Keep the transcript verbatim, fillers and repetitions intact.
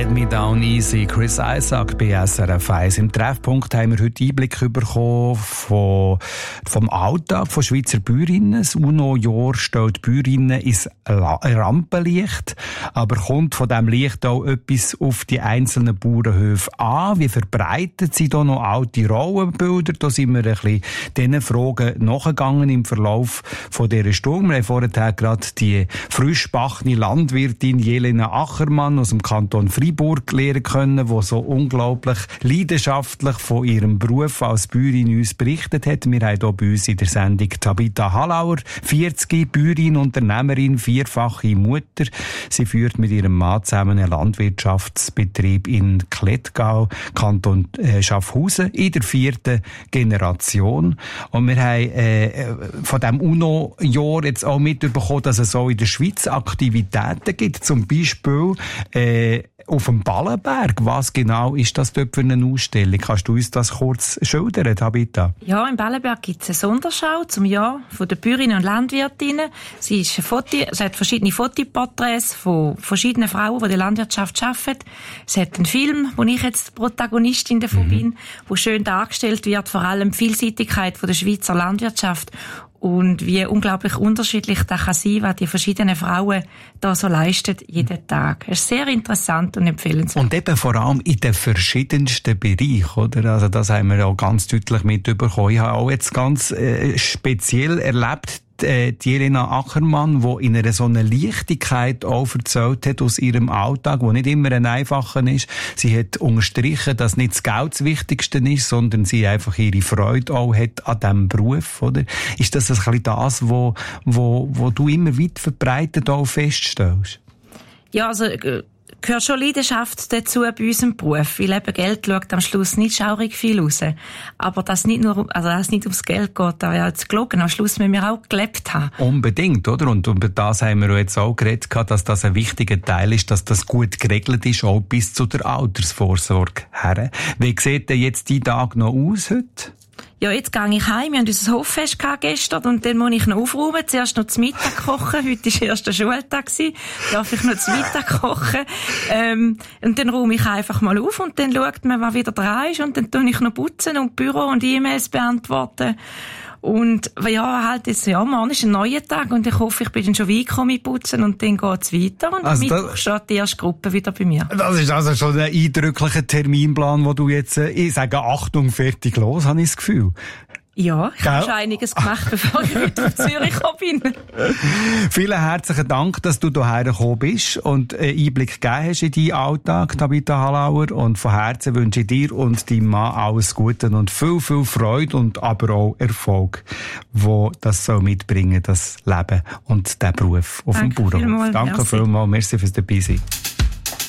Let Me Down Easy, Chris Isaak bei S R F eins. Im Treffpunkt haben wir heute Einblick bekommen von, vom Alltag von Schweizer Bäuerinnen. Das UNO-Jahr stellt Bäuerinnen ins Rampenlicht, aber kommt von diesem Licht auch etwas auf die einzelnen Bauernhöfe an? Wie verbreitet sie da noch alte Rollenbilder? Da sind wir ein bisschen diesen Fragen nachgegangen im Verlauf von dieser Stunde. Wir haben vorher gerade die frischbackene Landwirtin Jelena Achermann aus dem Kanton Freiburg lernen können, die so unglaublich leidenschaftlich von ihrem Beruf als Bäuerin uns berichtet hat. Wir haben hier bei uns in der Sendung Tabitha Hallauer, vierzig, Bäuerin, Unternehmerin, vierfache Mutter. Sie führt mit ihrem Mann zusammen einen Landwirtschaftsbetrieb in Klettgau, Kanton äh, Schaffhausen, in der vierten Generation. Und wir haben äh, von diesem UNO-Jahr jetzt auch mitbekommen, dass es auch in der Schweiz Aktivitäten gibt, zum Beispiel äh, auf dem Ballenberg. Was genau ist das dort für eine Ausstellung? Kannst du uns das kurz schildern, Tabitha? Ja, im Ballenberg gibt es eine Sonderschau zum Jahr von den Bäuerinnen und Landwirtinnen. Sie ist ein Foto, es hat verschiedene Fotoporträts von verschiedenen Frauen, die in der Landwirtschaft arbeiten. Es hat einen Film, wo ich jetzt Protagonistin davon mhm. bin, wo schön dargestellt wird, vor allem die Vielseitigkeit von der Schweizer Landwirtschaft und wie unglaublich unterschiedlich das kann sein, was die verschiedenen Frauen da so leisten jeden Tag. Es ist sehr interessant und empfehlenswert. Und eben vor allem in den verschiedensten Bereichen, oder? Also das haben wir auch ganz deutlich mitbekommen. Ich habe auch jetzt ganz äh, speziell erlebt, die Jelena Achermann, die in einer so einer Leichtigkeit auch erzählt hat aus ihrem Alltag, wo nicht immer ein einfacher ist. Sie hat unterstrichen, dass nicht das Geld das Wichtigste ist, sondern sie einfach ihre Freude auch hat an diesem Beruf, oder? Ist das ein bisschen das, wo, wo, wo du immer weit verbreitet auch feststellst? Ja, also, gehört schon Leidenschaft dazu bei unserem Beruf, weil eben Geld schaut am Schluss nicht schaurig viel raus. Aber dass nicht nur, also dass es nicht ums Geld geht, da ja jetzt gelogen, am Schluss müssen wir auch gelebt haben. Unbedingt, oder? Und über das haben wir jetzt auch geredet, dass das ein wichtiger Teil ist, dass das gut geregelt ist, auch bis zu der Altersvorsorge her. Wie sieht denn jetzt dein Tag noch aus heute? Ja, jetzt gehe ich heim. Wir hatten unser Hoffest gestern und dann muss ich noch aufräumen. Zuerst noch zum Mittag kochen. Heute war erst der Schultag. Darf ich noch zum Mittag kochen. Ähm, und dann räume ich einfach mal auf und dann schaut man, was wieder dran ist. Und dann tue ich noch putzen und Büro und E-Mails beantworten. Und ja, halt jetzt, ja, morgen ist ein neuer Tag und ich hoffe, ich bin dann schon weit mit putzen und dann geht's weiter und also am Mittwoch steht die erste Gruppe wieder bei mir. Das ist also schon ein eindrücklicher Terminplan, wo du jetzt, ich sage Achtung, fertig, los, habe ich das Gefühl. Ja, ich habe schon einiges gemacht, bevor ich heute auf Zürich gekommen bin. Vielen herzlichen Dank, dass du hierher gekommen bist und einen Einblick gegeben hast in deinen Alltag, Tabitha Hallauer. Und von Herzen wünsche ich dir und deinem Mann alles Gute und viel, viel Freude und aber auch Erfolg, wo das soll mitbringen, das Leben und der Beruf auf Danke dem Bauernhof. Danke vielmals, merci fürs Dabeisein.